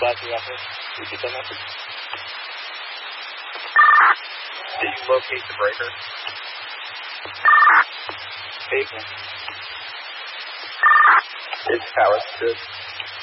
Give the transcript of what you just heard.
Lassie Rocker. Repeat that message. Did you locate the breaker? Paper. Is power good?